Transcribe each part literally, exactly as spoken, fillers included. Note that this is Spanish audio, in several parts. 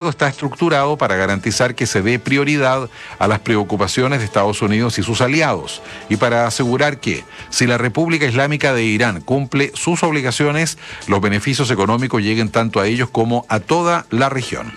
acuerdo está estructurado para garantizar que se dé prioridad a las preocupaciones de Estados Unidos y sus aliados y para asegurar que, si la República Islámica de Irán cumple sus obligaciones, los beneficios económicos lleguen tanto a ellos como a toda la región.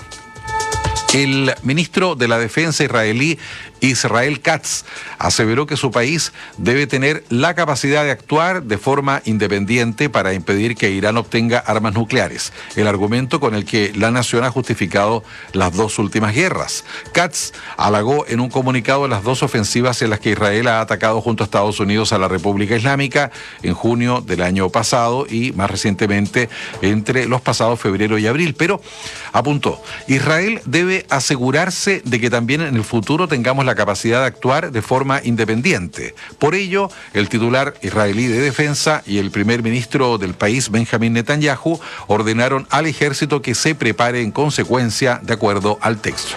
El ministro de la Defensa israelí, Israel Katz, aseveró que su país debe tener la capacidad de actuar de forma independiente para impedir que Irán obtenga armas nucleares, el argumento con el que la nación ha justificado las dos últimas guerras. Katz halagó en un comunicado las dos ofensivas en las que Israel ha atacado junto a Estados Unidos a la República Islámica en junio del año pasado y más recientemente entre los pasados febrero y abril, pero apuntó, Israel debe asegurarse de que también en el futuro tengamos la capacidad de actuar de forma independiente. Por ello, el titular israelí de defensa y el primer ministro del país, Benjamín Netanyahu, ordenaron al ejército que se prepare en consecuencia de acuerdo al texto.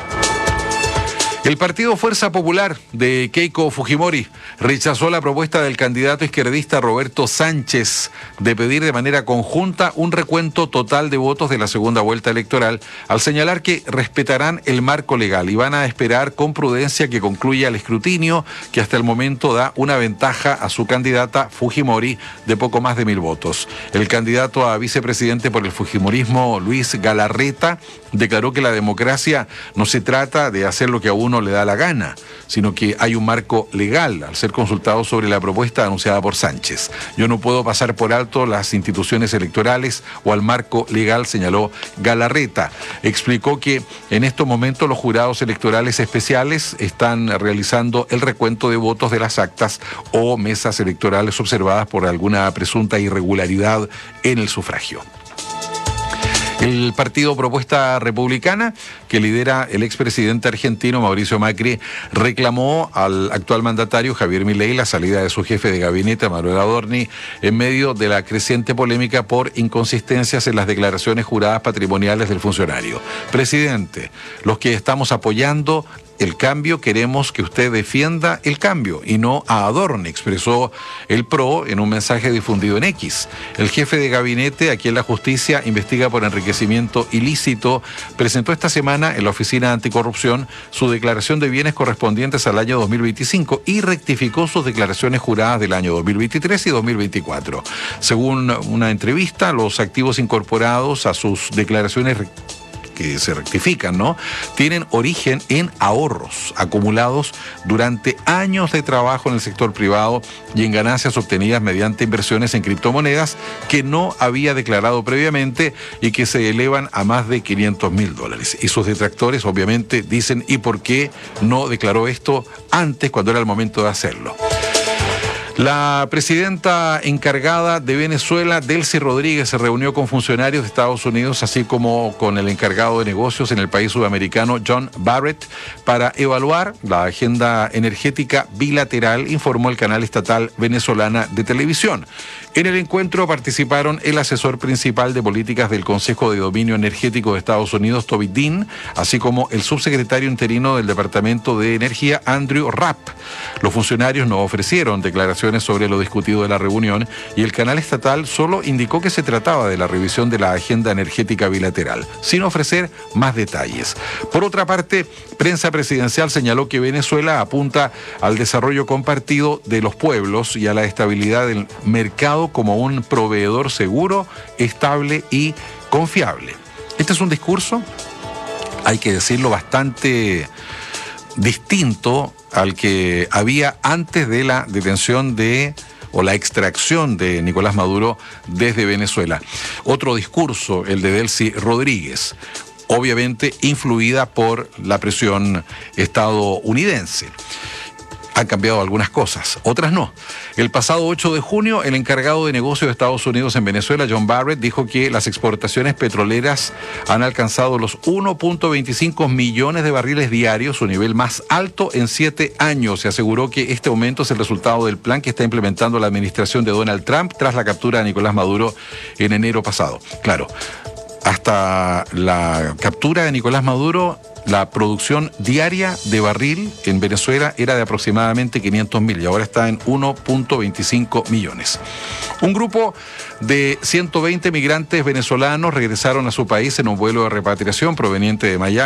El Partido Fuerza Popular de Keiko Fujimori rechazó la propuesta del candidato izquierdista Roberto Sánchez de pedir de manera conjunta un recuento total de votos de la segunda vuelta electoral, al señalar que respetarán el marco legal y van a esperar con prudencia que concluya el escrutinio, que hasta el momento da una ventaja a su candidata Fujimori de poco más de mil votos. El candidato a vicepresidente por el fujimorismo, Luis Galarreta, declaró que la democracia no se trata de hacer lo que a uno le da la gana, sino que hay un marco legal al ser consultado sobre la propuesta anunciada por Sánchez. Yo no puedo pasar por alto las instituciones electorales o al marco legal, señaló Galarreta. Explicó que en estos momentos los jurados electorales especiales están realizando el recuento de votos de las actas o mesas electorales observadas por alguna presunta irregularidad en el sufragio. El partido Propuesta Republicana, que lidera el expresidente argentino Mauricio Macri, reclamó al actual mandatario Javier Milei la salida de su jefe de gabinete, Manuel Adorni, en medio de la creciente polémica por inconsistencias en las declaraciones juradas patrimoniales del funcionario. Presidente, los que estamos apoyando el cambio, queremos que usted defienda el cambio y no a Adorni, expresó el P R O en un mensaje difundido en X. El jefe de gabinete, a quien la justicia investiga por enriquecimiento ilícito, presentó esta semana en la Oficina Anticorrupción su declaración de bienes correspondientes al año dos mil veinticinco y rectificó sus declaraciones juradas del año dos mil veintitrés y dos mil veinticuatro. Según una entrevista, los activos incorporados a sus declaraciones que se rectifican, ¿no?, tienen origen en ahorros acumulados durante años de trabajo en el sector privado y en ganancias obtenidas mediante inversiones en criptomonedas que no había declarado previamente y que se elevan a más de quinientos mil dólares. Y sus detractores obviamente dicen, ¿y por qué no declaró esto antes, cuando era el momento de hacerlo? La presidenta encargada de Venezuela, Delcy Rodríguez, se reunió con funcionarios de Estados Unidos, así como con el encargado de negocios en el país sudamericano, John Barrett, para evaluar la agenda energética bilateral, informó el canal estatal venezolana de televisión. En el encuentro participaron el asesor principal de políticas del Consejo de Dominio Energético de Estados Unidos, Toby Dean, así como el subsecretario interino del Departamento de Energía, Andrew Rapp. Los funcionarios no ofrecieron declaraciones sobre lo discutido de la reunión y el canal estatal solo indicó que se trataba de la revisión de la agenda energética bilateral, sin ofrecer más detalles. Por otra parte, prensa presidencial señaló que Venezuela apunta al desarrollo compartido de los pueblos y a la estabilidad del mercado como un proveedor seguro, estable y confiable. Este es un discurso, hay que decirlo, bastante distinto al que había antes de la detención de o la extracción de Nicolás Maduro desde Venezuela. Otro discurso, el de Delcy Rodríguez, obviamente influida por la presión estadounidense. Han cambiado algunas cosas, otras no. El pasado ocho de junio, el encargado de negocios de Estados Unidos en Venezuela, John Barrett, dijo que las exportaciones petroleras han alcanzado los uno punto veinticinco millones de barriles diarios, su nivel más alto en siete años. Se aseguró que este aumento es el resultado del plan que está implementando la administración de Donald Trump tras la captura de Nicolás Maduro en enero pasado. Claro, hasta la captura de Nicolás Maduro, la producción diaria de barril en Venezuela era de aproximadamente quinientos mil y ahora está en uno punto veinticinco millones. Un grupo de ciento veinte migrantes venezolanos regresaron a su país en un vuelo de repatriación proveniente de Miami.